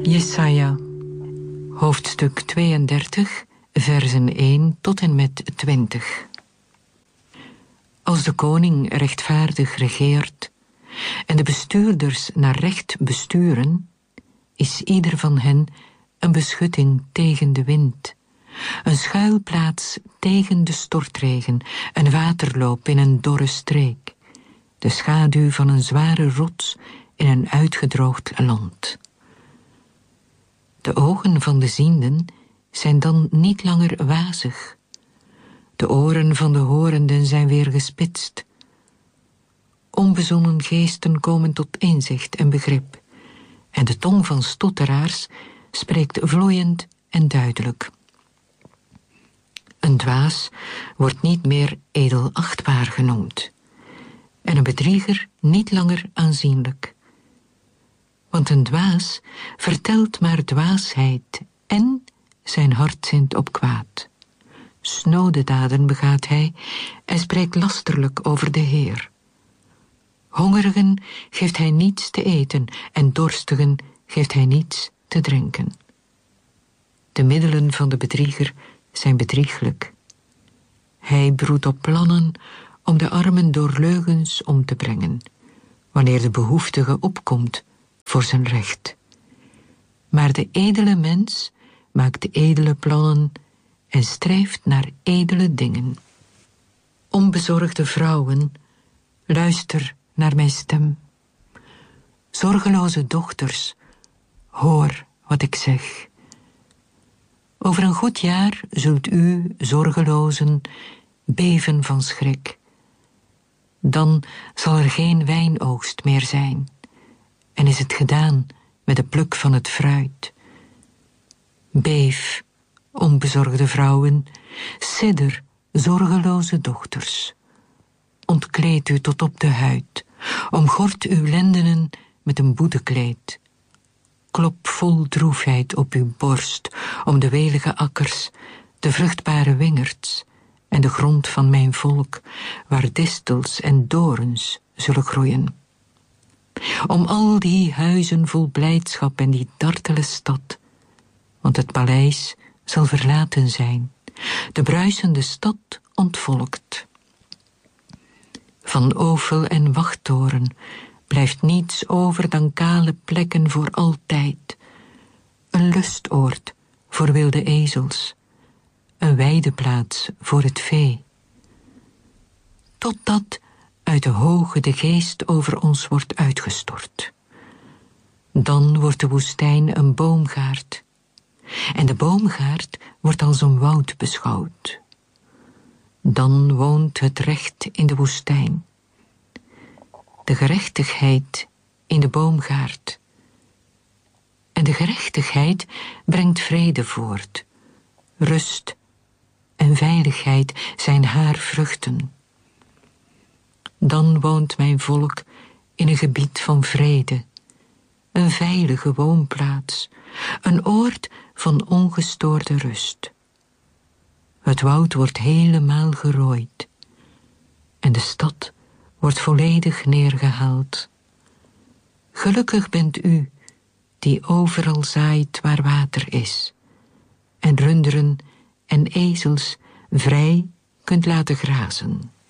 Jesaja, hoofdstuk 32, versen 1 tot en met 20. Als de koning rechtvaardig regeert en de bestuurders naar recht besturen, is ieder van hen een beschutting tegen de wind, een schuilplaats tegen de stortregen, een waterloop in een dorre streek, de schaduw van een zware rots in een uitgedroogd land. De ogen van de zienden zijn dan niet langer wazig. De oren van de horenden zijn weer gespitst. Onbezonnen geesten komen tot inzicht en begrip, en de tong van stotteraars spreekt vloeiend en duidelijk. Een dwaas wordt niet meer edelachtbaar genoemd, en een bedrieger niet langer aanzienlijk. Want een dwaas vertelt maar dwaasheid en zijn hart zint op kwaad. Snode daden begaat hij en spreekt lasterlijk over de Heer. Hongerigen geeft hij niets te eten en dorstigen geeft hij niets te drinken. De middelen van de bedrieger zijn bedrieglijk. Hij broedt op plannen om de armen door leugens om te brengen, wanneer de behoeftige opkomt voor zijn recht. Maar de edele mens maakt edele plannen en streeft naar edele dingen. Onbezorgde vrouwen, luister naar mijn stem. Zorgeloze dochters, hoor wat ik zeg. Over een goed jaar zult u, zorgelozen, beven van schrik. Dan zal er geen wijnoogst meer zijn, en is het gedaan met de pluk van het fruit. Beef, onbezorgde vrouwen, sidder, zorgeloze dochters. Ontkleed u tot op de huid, omgord uw lendenen met een boedekleed. Klop vol droefheid op uw borst, om de welige akkers, de vruchtbare wingerds en de grond van mijn volk, waar distels en dorens zullen groeien. Om al die huizen vol blijdschap en die dartele stad, want het paleis zal verlaten zijn, de bruisende stad ontvolkt. Van Ofel en Wachttoren blijft niets over dan kale plekken voor altijd, een lustoord voor wilde ezels, een weideplaats voor het vee. Totdat uit de hoge de geest over ons wordt uitgestort. Dan wordt de woestijn een boomgaard, en de boomgaard wordt als een woud beschouwd. Dan woont het recht in de woestijn, de gerechtigheid in de boomgaard. En de gerechtigheid brengt vrede voort, rust en veiligheid zijn haar vruchten. Dan woont mijn volk in een gebied van vrede, een veilige woonplaats, een oord van ongestoorde rust. Het woud wordt helemaal gerooid en de stad wordt volledig neergehaald. Gelukkig bent u die overal zaait waar water is, en runderen en ezels vrij kunt laten grazen.